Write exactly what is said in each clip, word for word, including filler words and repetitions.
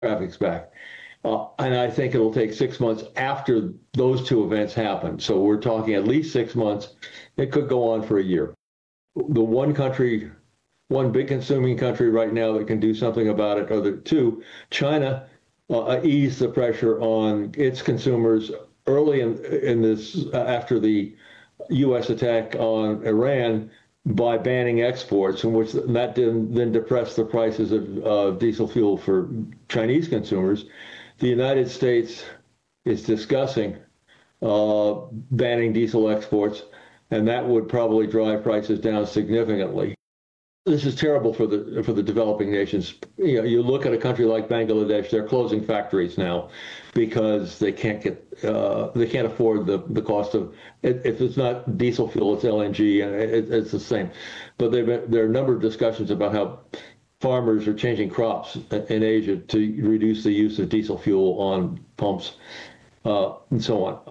traffic's back. Uh, and I think it'll take six months after those two events happen. So we're talking at least six months. It could go on for a year. The one country, one big consuming country right now that can do something about it, or the two, China, uh, eased the pressure on its consumers early in, in this, uh, after the U S attack on Iran, by banning exports, in which that didn't then depress the prices of uh, diesel fuel for Chinese consumers. The United States is discussing uh, banning diesel exports, and that would probably drive prices down significantly. This is terrible for the for the developing nations. You know, you look at a country like Bangladesh; they're closing factories now because they can't get uh, they can't afford the, the cost of it. If it's not diesel fuel, it's L N G, and it, it's the same. But there there are a number of discussions about how farmers are changing crops in Asia to reduce the use of diesel fuel on pumps, uh, and so on.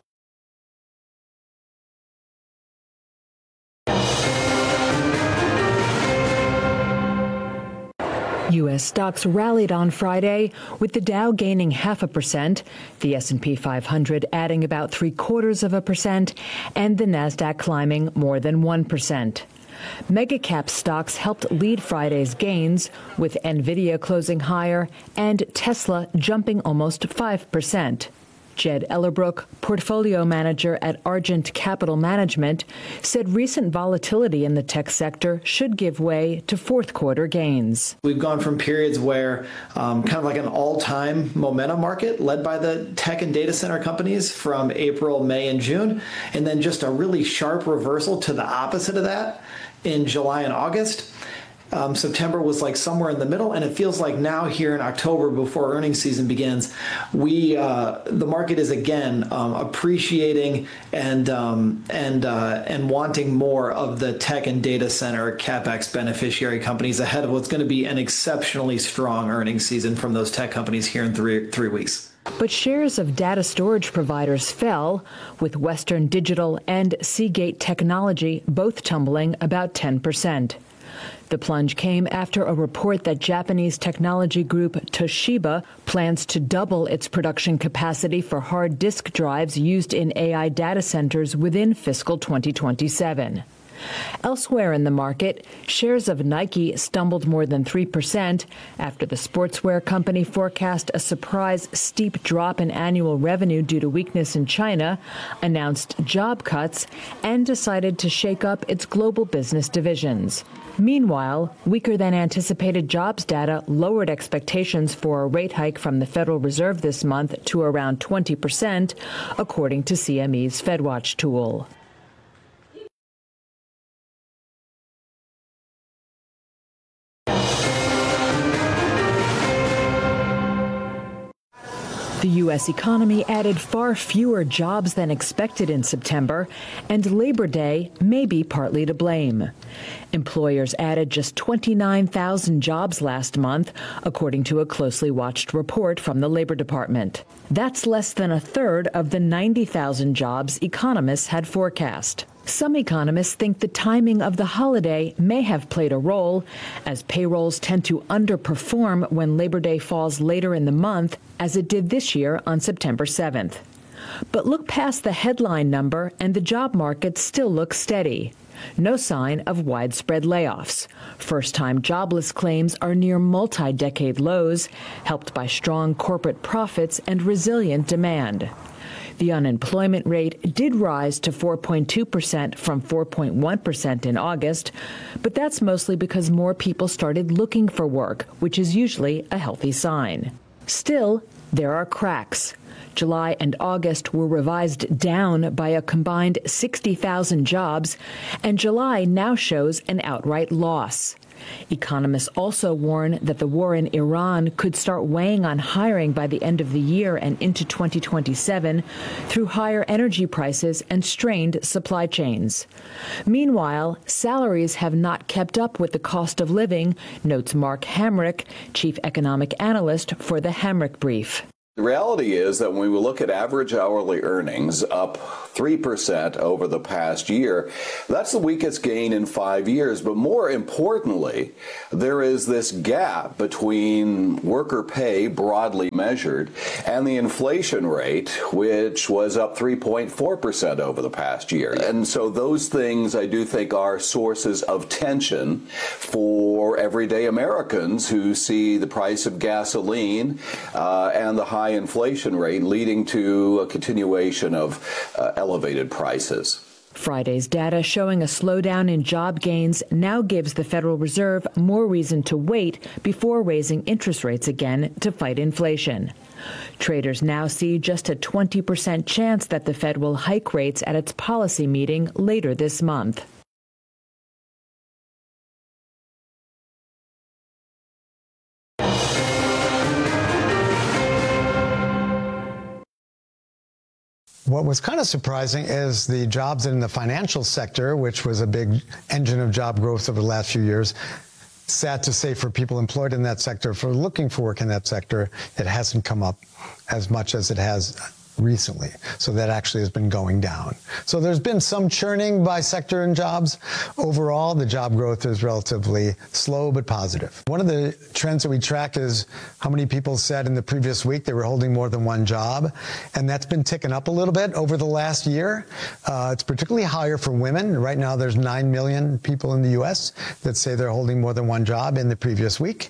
U S stocks rallied on Friday, with the Dow gaining half a percent, the S and P five hundred adding about three quarters of a percent, and the Nasdaq climbing more than one percent. Mega-cap stocks helped lead Friday's gains, with Nvidia closing higher and Tesla jumping almost five percent. Jed Ellerbrook, portfolio manager at Argent Capital Management, said recent volatility in the tech sector should give way to fourth quarter gains. We've gone from periods where um, kind of like an all-time momentum market led by the tech and data center companies from April, May, and June, and then just a really sharp reversal to the opposite of that in July and August. Um, September was like somewhere in the middle, and it feels like now here in October, before earnings season begins, we uh, the market is again um, appreciating and um, and uh, and wanting more of the tech and data center CapEx beneficiary companies ahead of what's going to be an exceptionally strong earnings season from those tech companies here in three three weeks. But shares of data storage providers fell, with Western Digital and Seagate Technology both tumbling about ten percent. The plunge came after a report that Japanese technology group Toshiba plans to double its production capacity for hard disk drives used in A I data centers within fiscal twenty twenty-seven. Elsewhere in the market, shares of Nike stumbled more than three percent after the sportswear company forecast a surprise steep drop in annual revenue due to weakness in China, announced job cuts, and decided to shake up its global business divisions. Meanwhile, weaker than anticipated jobs data lowered expectations for a rate hike from the Federal Reserve this month to around twenty percent, according to C M E's FedWatch tool. The U S economy added far fewer jobs than expected in September, and Labor Day may be partly to blame. Employers added just twenty-nine thousand jobs last month, according to a closely watched report from the Labor Department. That's less than a third of the ninety thousand jobs economists had forecast. Some economists think the timing of the holiday may have played a role, as payrolls tend to underperform when Labor Day falls later in the month, as it did this year on September seventh. But look past the headline number and the job market still looks steady. No sign of widespread layoffs. First-time jobless claims are near multi-decade lows, helped by strong corporate profits and resilient demand. The unemployment rate did rise to four point two percent from four point one percent in August, but that's mostly because more people started looking for work, which is usually a healthy sign. Still, there are cracks. July and August were revised down by a combined sixty thousand jobs, and July now shows an outright loss. Economists also warn that the war in Iran could start weighing on hiring by the end of the year and into twenty twenty-seven through higher energy prices and strained supply chains. Meanwhile, salaries have not kept up with the cost of living, notes Mark Hamrick, chief economic analyst for the Hamrick Brief. The reality is that when we look at average hourly earnings up three percent over the past year, that's the weakest gain in five years. But more importantly, there is this gap between worker pay broadly measured and the inflation rate, which was up three point four percent over the past year. And so those things I do think are sources of tension for everyday Americans who see the price of gasoline uh, and the high inflation rate leading to a continuation of uh, elevated prices. Friday's data showing a slowdown in job gains now gives the Federal Reserve more reason to wait before raising interest rates again to fight inflation. Traders now see just a twenty percent chance that the Fed will hike rates at its policy meeting later this month. What was kind of surprising is the jobs in the financial sector, which was a big engine of job growth over the last few years. Sad to say for people employed in that sector, for looking for work in that sector, it hasn't come up as much as it has recently. So that actually has been going down. So there's been some churning by sector and jobs. Overall, the job growth is relatively slow but positive. One of the trends that we track is how many people said in the previous week they were holding more than one job. And that's been ticking up a little bit over the last year. Uh, it's particularly higher for women. Right now, there's nine million people in the U S that say they're holding more than one job in the previous week.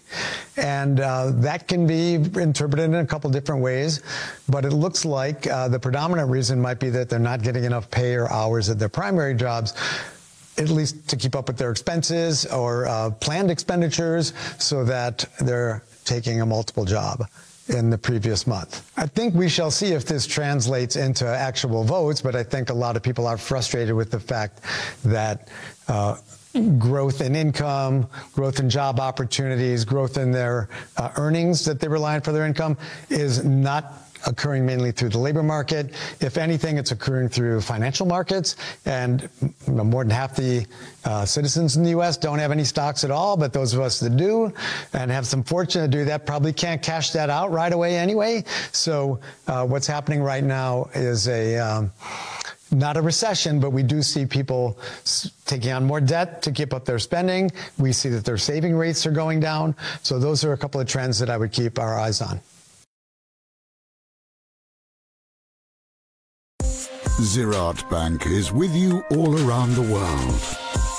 And uh, that can be interpreted in a couple different ways. But it looks like Uh, the predominant reason might be that they're not getting enough pay or hours at their primary jobs, at least to keep up with their expenses or uh, planned expenditures, so that they're taking a multiple job in the previous month. I think we shall see if this translates into actual votes, but I think a lot of people are frustrated with the fact that uh, growth in income, growth in job opportunities, growth in their uh, earnings that they rely on for their income is not occurring mainly through the labor market. If anything, it's occurring through financial markets, and more than half the uh, citizens in the U S don't have any stocks at all, but those of us that do and have some fortune to do that probably can't cash that out right away anyway. So uh, what's happening right now is a um, not a recession, but we do see people taking on more debt to keep up their spending. We see that their saving rates are going down. So those are a couple of trends that I would keep our eyes on. Ziraat Bank is with you all around the world.